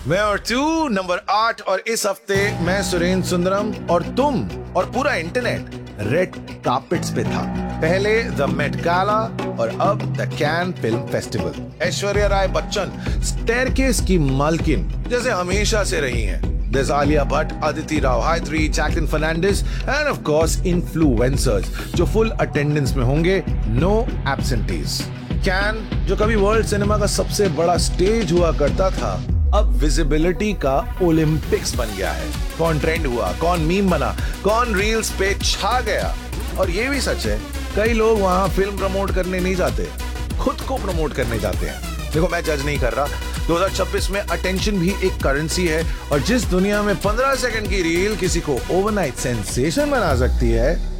मैं और तू नंबर 8 और इस हफ्ते मैं सुरेंद्र सुंदरम और तुम और पूरा इंटरनेट रेड कार्पेट्स पे था। पहले द मेट गाला और अब the can film festival. Aishwarya Rai Bachchan staircase की मालकिन जैसे हमेशा से रही हैं। There's Alia Bhatt, Aditi Rao Hydari, Jacqueline Fernandez and of course influencers जो full attendance में होंगे, no absentees। कैन जो कभी वर्ल्ड सिनेमा का सबसे बड़ा स्टेज हुआ करता था अब विजिबिलिटी का ओलंपिक्स बन गया है। कौन ट्रेंड हुआ, कौन मीम बना, कौन रील्स पे छा गया। और ये भी सच है कई लोग वहां फिल्म प्रमोट करने नहीं जाते, खुद को प्रमोट करने जाते हैं। देखो मैं जज नहीं कर रहा, 2026 में अटेंशन भी एक करेंसी है और जिस दुनिया में 15 सेकंड की रील किसी को ओवरनाइट सेंसेशन बना सकती है